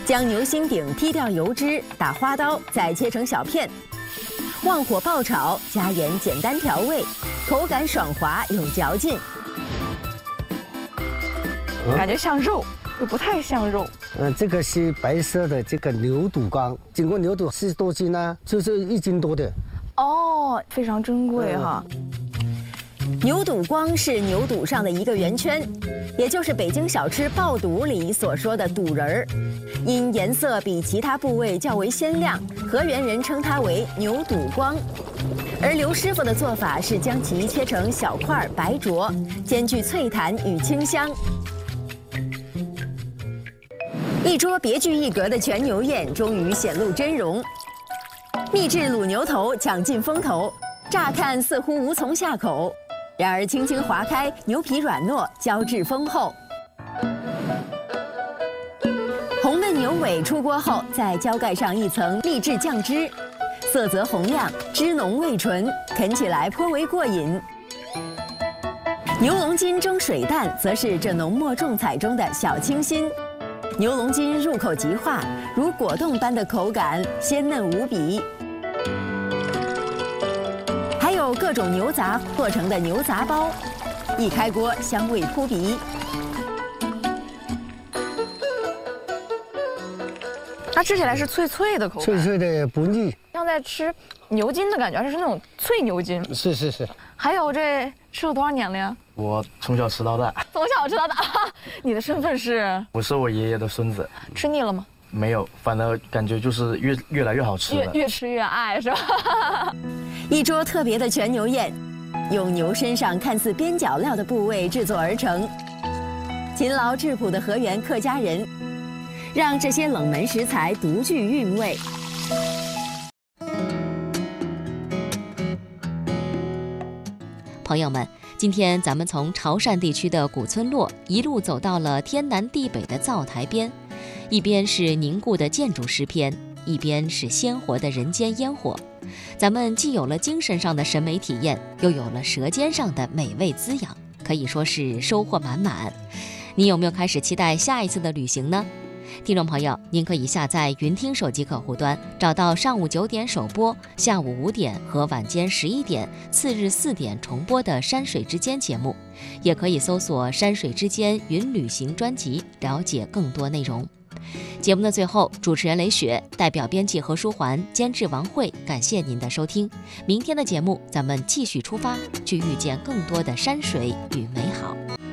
将牛心顶剔掉油脂，打花刀，再切成小片，旺火爆炒，加盐简单调味，口感爽滑有嚼劲。 感觉像肉，又不太像肉。 这个是白色的这个牛肚肝，经过牛肚40多斤呢，就是1斤多的。 哦，非常珍贵哈。 牛肚光是牛肚上的一个圆圈，也就是北京小吃爆肚里所说的肚仁儿。因颜色比其他部位较为鲜亮，河源人称它为牛肚光。而刘师傅的做法是将其切成小块白灼，兼具脆弹与清香。一桌别具一格的全牛宴终于显露真容。秘制卤牛头抢尽风头，乍看似乎无从下口，然而轻轻划开，牛皮软糯，胶质丰厚。红焖牛尾出锅后，再浇盖上一层秘制酱汁，色泽红亮，汁浓味纯，啃起来颇为过瘾。牛龙筋蒸水蛋则是这浓墨重彩中的小清新。牛龙筋入口即化，如果冻般的口感，鲜嫩无比。还有各种牛杂做成的牛杂包，一开锅香味扑鼻。 它吃起来是脆脆的口感， 脆脆的不腻， 像在吃牛筋的感觉，而且是那种脆牛筋。 是。 还有这吃了多少年了呀？ 我从小吃到大。 从小吃到大，你的身份是？ 我是我爷爷的孙子。 吃腻了吗？ 没有，反而感觉就是越来越好吃了。 越吃越爱是吧？ 一桌特别的全牛宴，用牛身上看似边角料的部位制作而成。勤劳质朴的河源客家人，让这些冷门食材独具韵味。 朋友们，今天咱们从潮汕地区的古村落一路走到了天南地北的灶台边，一边是凝固的建筑诗篇，一边是鲜活的人间烟火。咱们既有了精神上的审美体验，又有了舌尖上的美味滋养，可以说是收获满满。你有没有开始期待下一次的旅行呢？听众朋友，您可以下载云听手机客户端，找到上午9点首播、下午5点和晚间11点、次日4点重播的《山水之间》节目，也可以搜索《山水之间云旅行》专辑，了解更多内容。节目的最后，主持人雷雪代表编辑何书桓、监制王慧，感谢您的收听。明天的节目，咱们继续出发，去遇见更多的山水与美好。